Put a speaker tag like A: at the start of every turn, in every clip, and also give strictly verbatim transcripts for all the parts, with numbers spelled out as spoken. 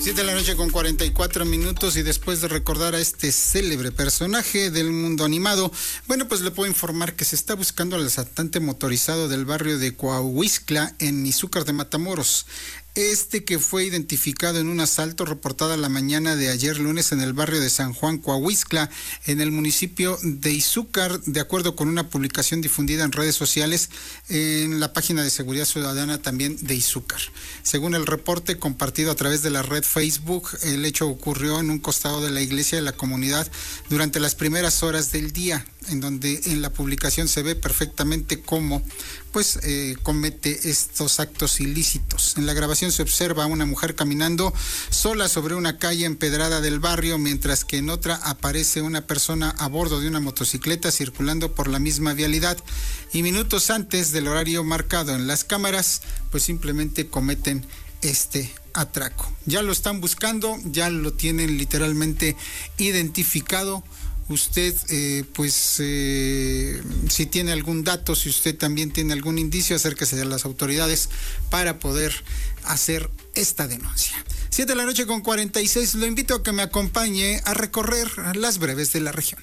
A: siete de la noche con cuarenta y cuatro minutos, y después de recordar a este célebre personaje del mundo animado, bueno, pues le puedo informar que se está buscando al asaltante motorizado del barrio de Coahuistla en Izúcar de Matamoros. Este, que fue identificado en un asalto reportado la mañana de ayer lunes en el barrio de San Juan, Coahuistla, en el municipio de Izúcar, de acuerdo con una publicación difundida en redes sociales en la página de Seguridad Ciudadana también de Izúcar. Según el reporte compartido a través de la red Facebook, el hecho ocurrió en un costado de la iglesia de la comunidad durante las primeras horas del día, en donde en la publicación se ve perfectamente cómo pues eh, comete estos actos ilícitos. En la grabación se observa a una mujer caminando sola sobre una calle empedrada del barrio, mientras que en otra aparece una persona a bordo de una motocicleta circulando por la misma vialidad, y minutos antes del horario marcado en las cámaras, pues simplemente cometen este atraco. Ya lo están buscando, ya lo tienen literalmente identificado. Usted, eh, pues, eh, si tiene algún dato, si usted también tiene algún indicio, acérquese a las autoridades para poder hacer esta denuncia. siete de la noche con cuarenta y seis, lo invito a que me acompañe a recorrer las breves de la región.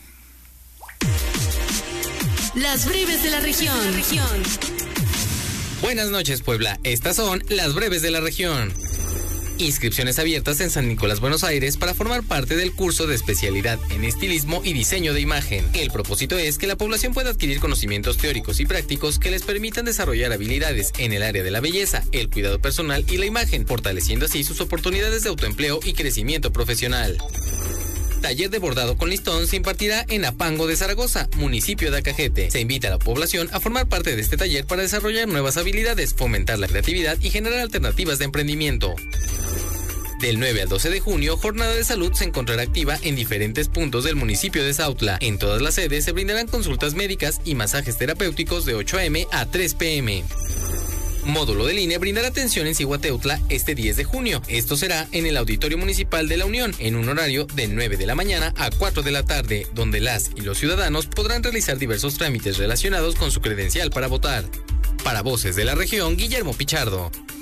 B: Las breves de la región.
C: Buenas noches, Puebla. Estas son las breves de la región. Inscripciones abiertas en San Nicolás, Buenos Aires, para formar parte del curso de especialidad en estilismo y diseño de imagen. El propósito es que la población pueda adquirir conocimientos teóricos y prácticos que les permitan desarrollar habilidades en el área de la belleza, el cuidado personal y la imagen, fortaleciendo así sus oportunidades de autoempleo y crecimiento profesional. Taller de bordado con listón se impartirá en Apango de Zaragoza, municipio de Acajete. Se invita a la población a formar parte de este taller para desarrollar nuevas habilidades, fomentar la creatividad y generar alternativas de emprendimiento. Del nueve al doce de junio, Jornada de Salud se encontrará activa en diferentes puntos del municipio de Zautla. En todas las sedes se brindarán consultas médicas y masajes terapéuticos de ocho a eme a tres pe eme. Módulo de línea brindará atención en Cihuateutla este diez de junio. Esto será en el Auditorio Municipal de la Unión, en un horario de nueve de la mañana a cuatro de la tarde, donde las y los ciudadanos podrán realizar diversos trámites relacionados con su credencial para votar. Para Voces de la Región, Guillermo Pichardo.